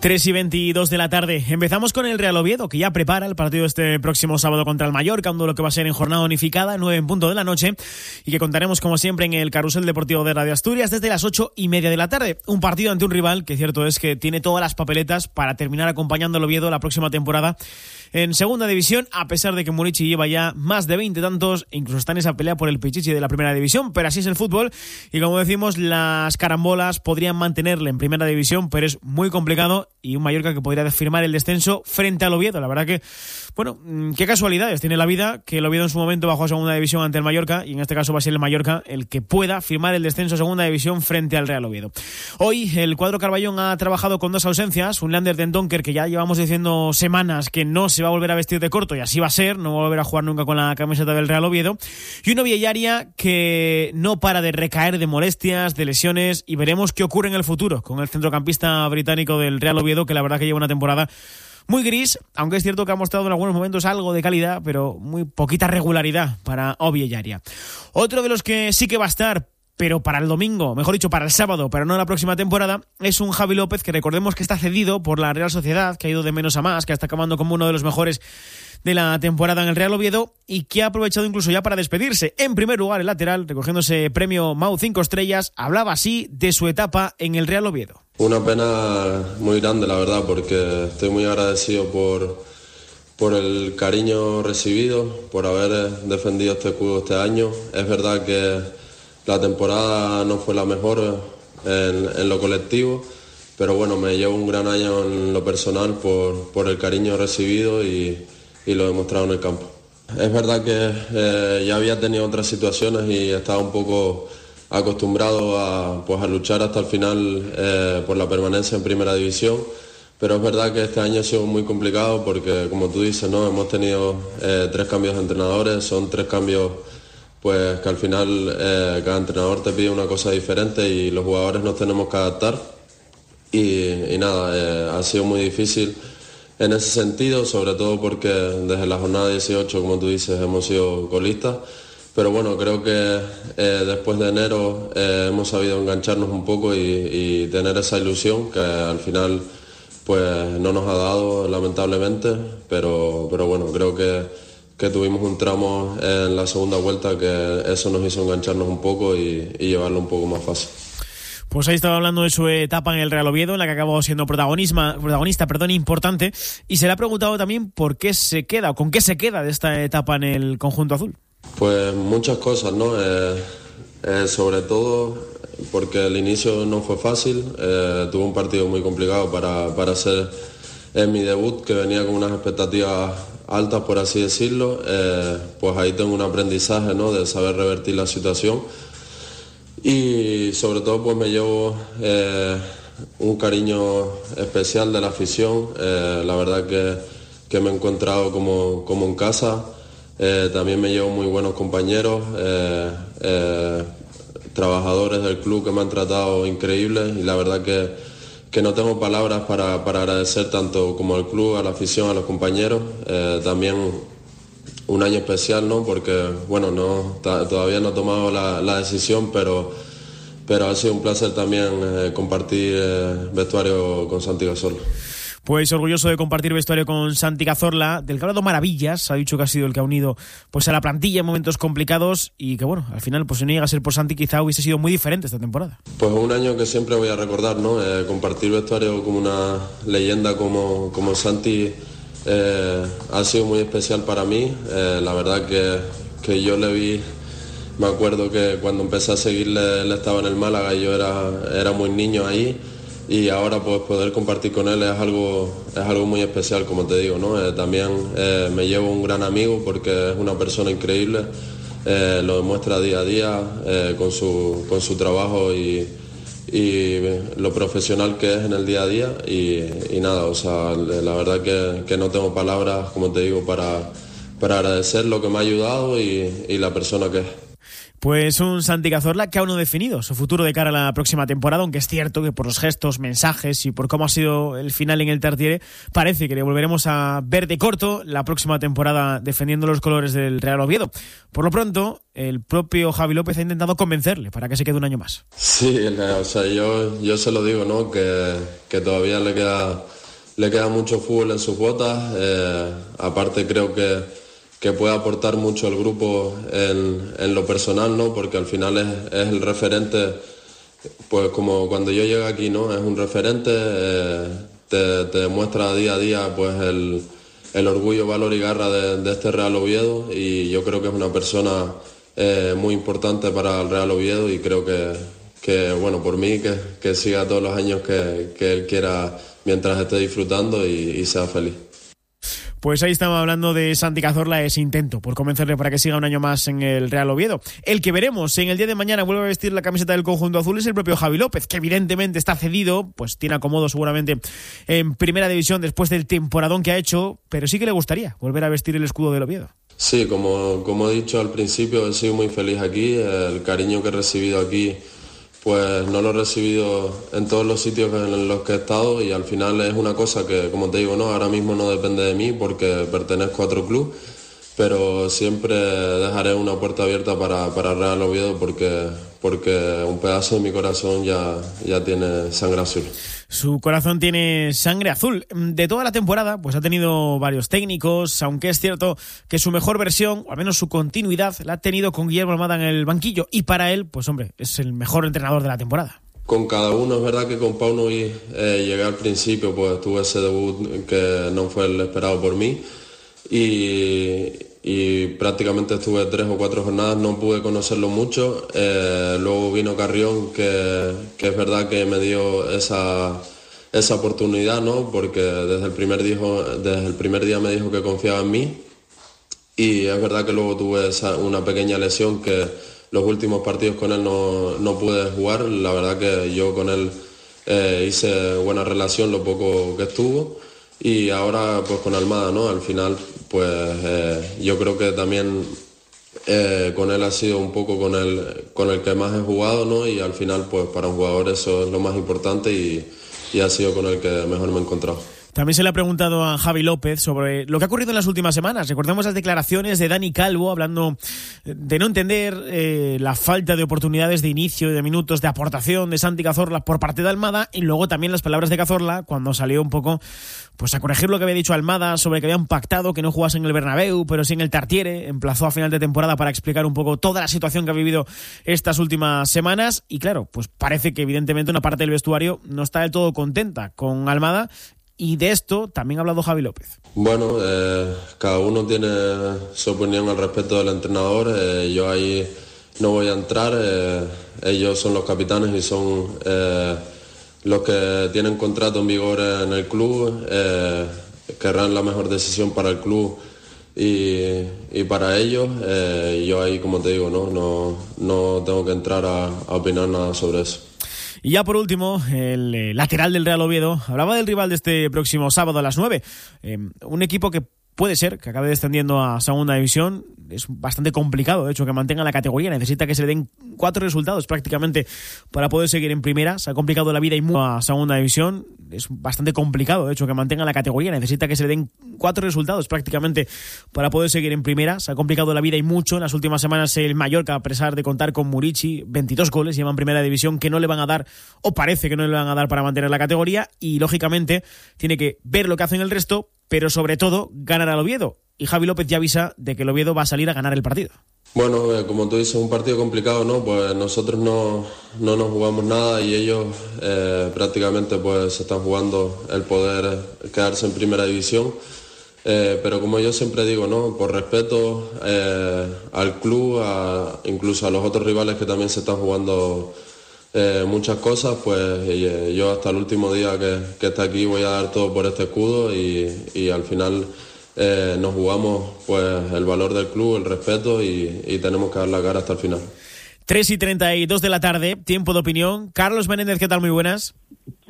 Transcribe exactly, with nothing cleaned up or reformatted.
tres y veintidós de la tarde. Empezamos con el Real Oviedo, que ya prepara el partido este próximo sábado contra el Mallorca, un duelo que va a ser en jornada unificada, nueve en punto de la noche, y que contaremos como siempre en el Carrusel Deportivo de Radio Asturias desde las ocho y media de la tarde. Un partido ante un rival que cierto es que tiene todas las papeletas para terminar acompañando al Oviedo la próxima temporada en segunda división, a pesar de que Murici lleva ya más de veinte tantos, incluso está en esa pelea por el pichichi de la primera división, pero así es el fútbol, y como decimos, las carambolas podrían mantenerle en primera división, pero es muy complicado, y un Mallorca que podría firmar el descenso frente al Oviedo. La verdad que, bueno, qué casualidades tiene la vida, que el Oviedo en su momento bajó a segunda división ante el Mallorca, y en este caso va a ser el Mallorca el que pueda firmar el descenso a segunda división frente al Real Oviedo. Hoy el cuadro Carballón ha trabajado con dos ausencias, un Lander Den Donker que ya llevamos diciendo semanas que no se va a volver a vestir de corto, y así va a ser, no va a volver a jugar nunca con la camiseta del Real Oviedo, y una Villaria que no para de recaer de molestias, de lesiones, y veremos qué ocurre en el futuro con el centrocampista británico del Real Oviedo, que la verdad que lleva una temporada muy gris, aunque es cierto que ha mostrado en algunos momentos algo de calidad, pero muy poquita regularidad para Villaria. Otro de los que sí que va a estar, pero para el domingo, mejor dicho, para el sábado, pero no la próxima temporada, es un Javi López que recordemos que está cedido por la Real Sociedad, que ha ido de menos a más, que está acabando como uno de los mejores de la temporada en el Real Oviedo, y que ha aprovechado incluso ya para despedirse. En primer lugar, el lateral, recogiéndose premio Mau cinco estrellas, hablaba así de su etapa en el Real Oviedo. Una pena muy grande, la verdad, porque estoy muy agradecido por, por el cariño recibido, por haber defendido este club este año. Es verdad que la temporada no fue la mejor en, en lo colectivo, pero bueno, me llevo un gran año en lo personal por, por el cariño recibido y, y lo demostrado en el campo. Es verdad que eh, ya había tenido otras situaciones y estaba un poco acostumbrado a, pues, a luchar hasta el final eh, por la permanencia en primera división, pero es verdad que este año ha sido muy complicado porque, como tú dices, ¿no? Hemos tenido eh, tres cambios de entrenadores, son tres cambios pues que al final eh, cada entrenador te pide una cosa diferente y los jugadores nos tenemos que adaptar, y, y nada, eh, ha sido muy difícil en ese sentido, sobre todo porque desde la jornada dieciocho, como tú dices, hemos sido colistas. Pero bueno, creo que eh, después de enero eh, hemos sabido engancharnos un poco y, y tener esa ilusión que al final pues no nos ha dado, lamentablemente, pero, pero bueno, creo que, que tuvimos un tramo en la segunda vuelta que eso nos hizo engancharnos un poco y, y llevarlo un poco más fácil. Pues ahí estaba hablando de su etapa en el Real Oviedo, en la que acabó siendo protagonista, protagonista perdón, importante, y se le ha preguntado también por qué se queda, o con qué se queda de esta etapa en el conjunto azul. Pues muchas cosas, ¿no? Eh, eh, sobre todo porque el inicio no fue fácil, eh, tuve un partido muy complicado para, para hacer eh, mi debut, que venía con unas expectativas altas, por así decirlo. Eh, pues ahí tengo un aprendizaje, ¿no? De saber revertir la situación. Y sobre todo pues me llevo eh, un cariño especial de la afición. Eh, la verdad que, que me he encontrado como, como en casa. Eh, también me llevo muy buenos compañeros, eh, eh, trabajadores del club que me han tratado increíbles, y la verdad que, que no tengo palabras para, para agradecer tanto como al club, a la afición, a los compañeros. Eh, también un año especial, ¿no? Porque, bueno, no, ta, todavía no he tomado la, la decisión, pero, pero ha sido un placer también eh, compartir eh, vestuario con Santi Cazorla. Pues orgulloso de compartir vestuario con Santi Cazorla, del que ha hablado maravillas, ha dicho que ha sido el que ha unido pues a la plantilla en momentos complicados, y que bueno, al final pues si no llega a ser por Santi quizá hubiese sido muy diferente esta temporada. Pues un año que siempre voy a recordar, ¿no? Eh, compartir vestuario con una leyenda como, como Santi eh, ha sido muy especial para mí. Eh, la verdad que, que yo le vi, me acuerdo que cuando empecé a seguirle, él estaba en el Málaga y yo era, era muy niño ahí. Y ahora pues poder compartir con él es algo, es algo muy especial, como te digo, ¿no? Eh, también eh, me llevo un gran amigo porque es una persona increíble, eh, lo demuestra día a día eh, con, su, con su trabajo y, y lo profesional que es en el día a día, y, y nada, o sea, la verdad que, que no tengo palabras, como te digo, para, para agradecer lo que me ha ayudado y, y la persona que es. Pues un Santi Cazorla que aún no ha definido su futuro de cara a la próxima temporada, aunque es cierto que por los gestos, mensajes y por cómo ha sido el final en el Tartiere, parece que le volveremos a ver de corto la próxima temporada defendiendo los colores del Real Oviedo. Por lo pronto, el propio Javi López ha intentado convencerle para que se quede un año más. Sí, o sea, yo, yo se lo digo, ¿no? Que, que todavía le queda, le queda mucho fútbol en sus botas. Eh, aparte creo que que puede aportar mucho al grupo en, en lo personal, ¿no? Porque al final es, es el referente, pues como cuando yo llego aquí, ¿no? Es un referente, eh, te, te demuestra día a día pues el, el orgullo, valor y garra de, de este Real Oviedo, y yo creo que es una persona eh, muy importante para el Real Oviedo, y creo que, que bueno, por mí, que, que siga todos los años que, que él quiera mientras esté disfrutando y, y sea feliz. Pues ahí estamos hablando de Santi Cazorla, ese intento por convencerle para que siga un año más en el Real Oviedo. El que veremos en el día de mañana vuelve a vestir la camiseta del conjunto azul es el propio Javi López, que evidentemente está cedido, pues tiene acomodo seguramente en primera división después del temporadón que ha hecho, pero sí que le gustaría volver a vestir el escudo del Oviedo. Sí, como, como he dicho al principio, he sido muy feliz aquí. El cariño que he recibido aquí, pues no lo he recibido en todos los sitios en los que he estado, y al final es una cosa que, como te digo, no, ahora mismo no depende de mí porque pertenezco a otro club, pero siempre dejaré una puerta abierta para, para Real Oviedo porque, porque un pedazo de mi corazón ya, ya tiene sangre azul. Su corazón tiene sangre azul. De toda la temporada, pues ha tenido varios técnicos, aunque es cierto que su mejor versión, o al menos su continuidad, la ha tenido con Guillermo Almada en el banquillo, y para él, pues hombre, es el mejor entrenador de la temporada. Con cada uno, es verdad que con Paunovic eh, llegué al principio, pues tuve ese debut que no fue el esperado por mí, y, y prácticamente estuve tres o cuatro jornadas, no pude conocerlo mucho. Eh, luego vino Carrión, que, que es verdad que me dio esa, esa oportunidad, ¿no? Porque desde el, primer dijo, desde el primer día me dijo que confiaba en mí, y es verdad que luego tuve esa, una pequeña lesión que los últimos partidos con él no, no pude jugar. La verdad que yo con él eh, hice buena relación lo poco que estuvo, y ahora pues con Almada, ¿no? Al final pues eh, yo creo que también eh, con él ha sido un poco con el, con el que más he jugado, ¿no? Y al final pues para un jugador eso es lo más importante, y, y ha sido con el que mejor me he encontrado. También se le ha preguntado a Javi López sobre lo que ha ocurrido en las últimas semanas. Recordemos las declaraciones de Dani Calvo hablando de no entender eh, la falta de oportunidades de inicio, de minutos, de aportación de Santi Cazorla por parte de Almada, y luego también las palabras de Cazorla cuando salió un poco pues a corregir lo que había dicho Almada sobre que habían pactado que no jugase en el Bernabéu, pero sí en el Tartiere. Emplazó a final de temporada para explicar un poco toda la situación que ha vivido estas últimas semanas, y claro, pues parece que evidentemente una parte del vestuario no está del todo contenta con Almada. Y de esto también ha hablado Javi López. Bueno, eh, cada uno tiene su opinión al respecto del entrenador. Eh, yo ahí no voy a entrar. Eh, ellos son los capitanes y son eh, los que tienen contrato en vigor en el club. Eh, querrán la mejor decisión para el club y, y para ellos. Eh, yo ahí, como te digo, no, no, no tengo que entrar a, a opinar nada sobre eso. Y ya por último, el eh, lateral del Real Oviedo hablaba del rival de este próximo sábado a las nueve. Eh, un equipo que puede ser que acabe descendiendo a segunda división. Es bastante complicado, de hecho, que mantenga la categoría. Necesita que se le den cuatro resultados prácticamente para poder seguir en primera. Se ha complicado la vida y mucho a segunda división. Es bastante complicado, de hecho, que mantenga la categoría. Necesita que se le den cuatro resultados prácticamente para poder seguir en primera. Se ha complicado la vida y mucho. En las últimas semanas el Mallorca, a pesar de contar con Murici, veintidós goles, lleva en primera división, que no le van a dar, o parece que no le van a dar, para mantener la categoría. Y lógicamente tiene que ver lo que hacen el resto, pero sobre todo ganar al Oviedo. Y Javi López ya avisa de que el Oviedo va a salir a ganar el partido. Bueno, eh, como tú dices, un partido complicado, ¿no? Pues nosotros no, no nos jugamos nada, y ellos eh, prácticamente pues se están jugando el poder quedarse en primera división. Eh, pero como yo siempre digo, ¿no? Por respeto eh, al club, a, incluso a los otros rivales que también se están jugando eh, muchas cosas, pues eh, yo hasta el último día que, que esté aquí voy a dar todo por este escudo, y, y al final Eh, nos jugamos pues el valor del club, el respeto, y, y tenemos que dar la cara hasta el final. tres y treinta y dos de la tarde, tiempo de opinión. Carlos Menéndez, ¿qué tal? Muy buenas.